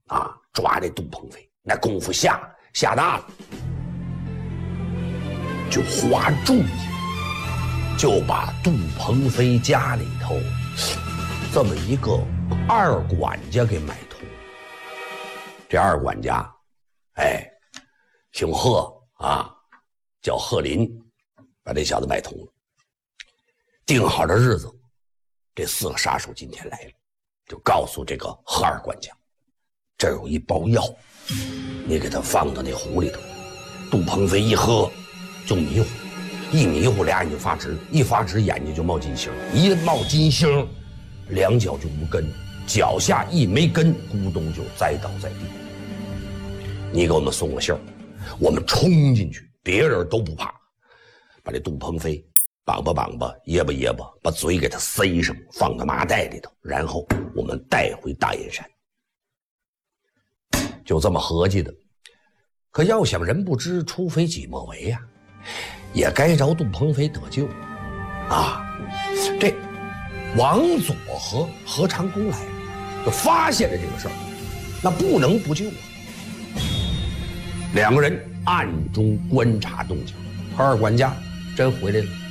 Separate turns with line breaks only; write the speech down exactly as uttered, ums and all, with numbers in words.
啊，抓这杜鹏飞，那功夫下下大了，就花重金，就把杜鹏飞家里头这么一个二管家给买通。这二管家，哎，姓贺啊，叫贺林，把这小子买通了。定好的日子，这四个杀手今天来了，就告诉这个贺二管家，这有一包药，你给他放到那壶里头。杜鹏飞一喝就迷糊，一迷糊俩眼睛发直，一发直眼睛就冒金星，一冒金星，两脚就无根，脚下一没根，咕咚就栽倒在地。你给我们送个信儿，我们冲进去，别人都不怕，把这杜鹏飞绑吧绑吧，掖吧掖吧，把嘴给他塞上，放到麻袋里头，然后我们带回大雁山。就这么合计的。可要想人不知，除非己莫为呀、啊，也该饶杜鹏飞得救啊！这王佐和何长工来了，就发现了这个事儿，那不能不救啊！两个人暗中观察动静，何二管家真回来了。